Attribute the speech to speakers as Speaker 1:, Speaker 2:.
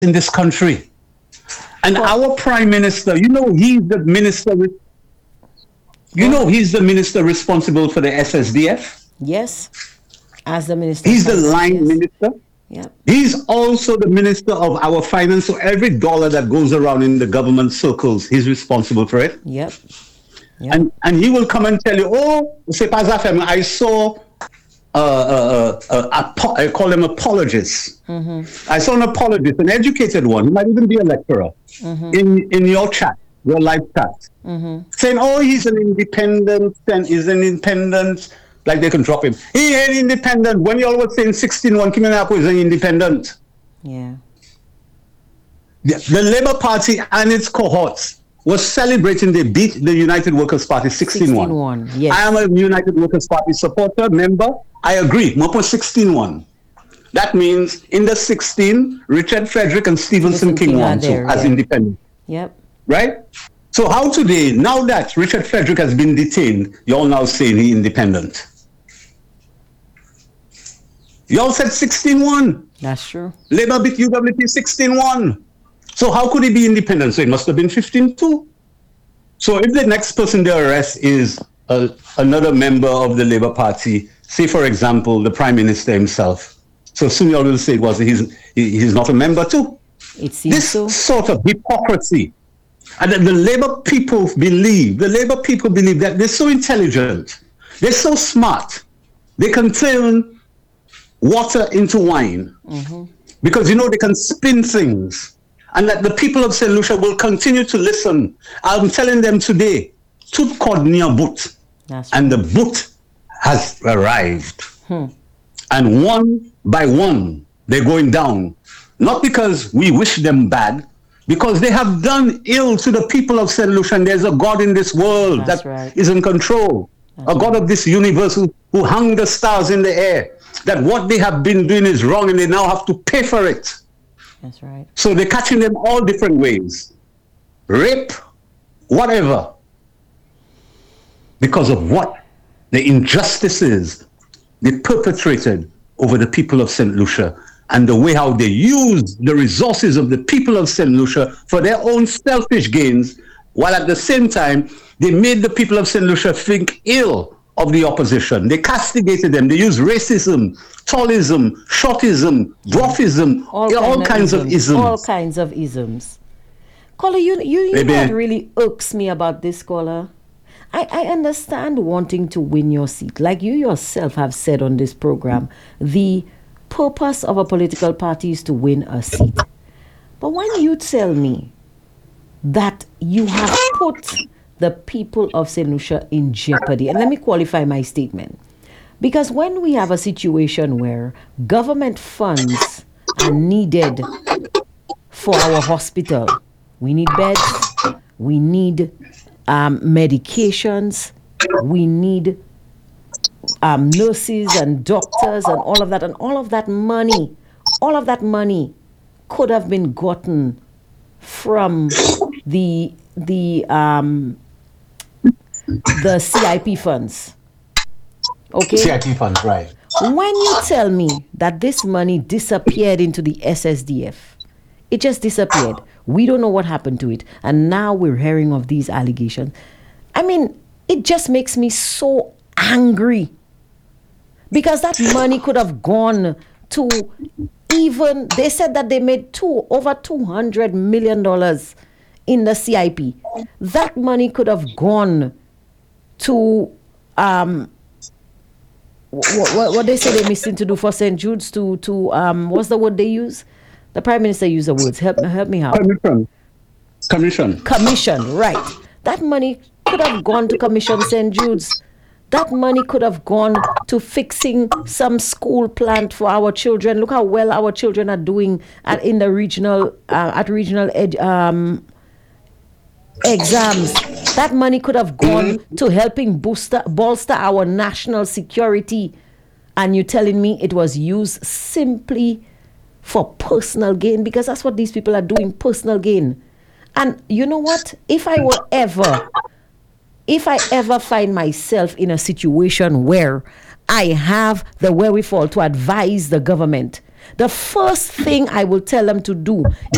Speaker 1: in this country. And our prime minister, he's the minister responsible for the SSDF.
Speaker 2: Yes, as the minister.
Speaker 1: He's the line minister.
Speaker 2: Yeah.
Speaker 1: He's also the minister of our finance. So every dollar that goes around in the government circles, he's responsible for it.
Speaker 2: Yep.
Speaker 1: And he will come and tell you, c'est pas affaire. I saw, I call him apologists. I saw an apologist, an educated one. He might even be a lecturer in your chat, your live chat, saying, he's an independent, and he's an independent. Like they can drop him. He ain't independent. When you all were saying 16-1, Kiminapo is an independent.
Speaker 2: Yeah.
Speaker 1: The Labour Party and its cohorts was celebrating they beat the United Workers' Party 16-1.
Speaker 2: 16-1, yes.
Speaker 1: I am a United Workers' Party supporter, member. I agree. Mopo 16-1. That means in the 16, Richard Frederick and Stephenson King won too, as independent.
Speaker 2: Yep.
Speaker 1: Right? So how today, now that Richard Frederick has been detained, you're all now saying he's independent? Y'all said 16-1.
Speaker 2: That's true.
Speaker 1: Labour beat UWP 16-1. So how could he be independent? So it must have been 15-2. So if the next person they arrest is another member of the Labour Party, say for example, the Prime Minister himself, so soon you all will say he's not a member too.
Speaker 2: It seems
Speaker 1: this
Speaker 2: so.
Speaker 1: Sort of hypocrisy. And the Labour people believe that they're so intelligent, they're so smart, they can turn water into wine because they can spin things, and that the people of St. Lucia will continue to listen. I'm telling them today, tout code near boot, and the boot has arrived, and one by one they're going down, not because we wish them bad, because they have done ill to the people of St. Lucia, and there's a God in this world that is in control, a God of this universe who hung the stars in the air, that what they have been doing is wrong and they now have to pay for it.
Speaker 2: That's right.
Speaker 1: So they're catching them all different ways. Rape, whatever. Because of what? The injustices they perpetrated over the people of St. Lucia, and the way how they use the resources of the people of St. Lucia for their own selfish gains, while at the same time, they made the people of St. Lucia think ill of the opposition. They castigated them. They used racism, tallism, shortism, dwarfism, all kinds of isms.
Speaker 2: All kinds of isms. Caller, you know what really irks me about this, caller? I understand wanting to win your seat. Like you yourself have said on this program, the purpose of a political party is to win a seat. But when you tell me that you have put the people of St. Lucia in jeopardy, and let me qualify my statement, because when we have a situation where government funds are needed for our hospital, we need beds, we need medications, we need nurses and doctors and all of that, and all of that money could have been gotten from the CIP funds. Okay?
Speaker 1: CIP funds, right.
Speaker 2: When you tell me that this money disappeared into the SSDF, it just disappeared. We don't know what happened to it. And now we're hearing of these allegations. I mean, it just makes me so angry. Because that money could have gone to even, they said that they made over $200 million in the CIP. That money could have gone to, what they say they're missing to do for St. Jude's to what's the word they use? The Prime Minister used the words. Help me out. Commission, right. That money could have gone to commission St. Jude's. That money could have gone to fixing some school plant for our children. Look how well our children are doing in the regional exams. That money could have gone to helping bolster our national security. And you're telling me it was used simply for personal gain? Because that's what these people are doing, personal gain. And you know what? If I ever find myself in a situation where I have the wherewithal to advise the government, the first thing I will tell them to do